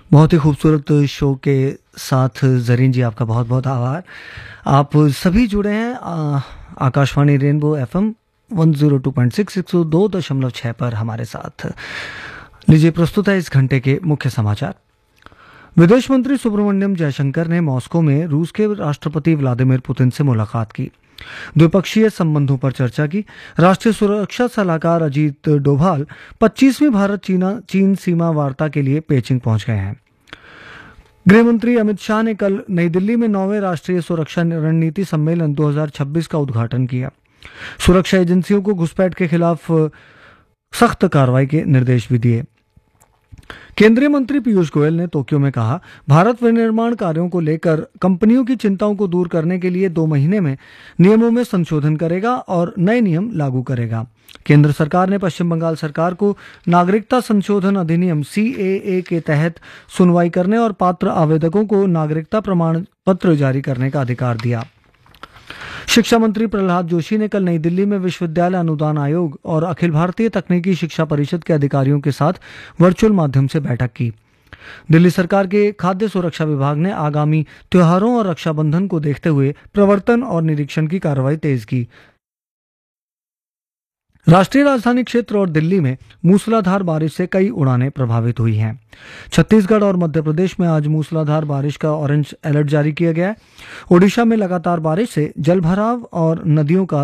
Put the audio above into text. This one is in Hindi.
बहुत ही खूबसूरत शो के साथ ज़रीन जी आपका बहुत बहुत आभार। आप सभी जुड़े हैं आकाशवाणी रेनबो एफएम 102.6 102.6 पर हमारे साथ। लीजिए प्रस्तुत है इस घंटे के मुख्य समाचार। विदेश मंत्री सुब्रमण्यम जयशंकर ने मॉस्को में रूस के राष्ट्रपति व्लादिमीर पुतिन से मुलाकात की। द्विपक्षीय संबंधों पर चर्चा की। राष्ट्रीय सुरक्षा सलाहकार अजीत डोभाल 25वीं भारत चीन सीमा वार्ता के लिए पेचिंग पहुंच गए हैं। गृह मंत्री अमित शाह ने कल नई दिल्ली में 9वें राष्ट्रीय सुरक्षा रणनीति सम्मेलन 2026 का उद्घाटन किया। सुरक्षा एजेंसियों को घुसपैठ के खिलाफ सख्त कार्रवाई के निर्देश भी दिए। केंद्रीय मंत्री पीयूष गोयल ने टोक्यो में कहा, भारत विनिर्माण कार्यों को लेकर कंपनियों की चिंताओं को दूर करने के लिए 2 महीने में नियमों में संशोधन करेगा और नए नियम लागू करेगा। केंद्र सरकार ने पश्चिम बंगाल सरकार को नागरिकता संशोधन अधिनियम CAA के तहत सुनवाई करने और पात्र आवेदकों को नागरिकता प्रमाण पत्र जारी करने का अधिकार दिया। शिक्षा मंत्री प्रहलाद जोशी ने कल नई दिल्ली में विश्वविद्यालय अनुदान आयोग और अखिल भारतीय तकनीकी शिक्षा परिषद के अधिकारियों के साथ वर्चुअल माध्यम से बैठक की। दिल्ली सरकार के खाद्य सुरक्षा विभाग ने आगामी त्योहारों और रक्षाबंधन को देखते हुए प्रवर्तन और निरीक्षण की कार्रवाई तेज की। राष्ट्रीय राजधानी क्षेत्र और दिल्ली में मूसलाधार बारिश से कई उड़ानें प्रभावित हुई हैं। छत्तीसगढ़ और मध्य प्रदेश में आज मूसलाधार बारिश का ऑरेंज अलर्ट जारी किया गया है। ओडिशा में लगातार बारिश से जलभराव और नदियों का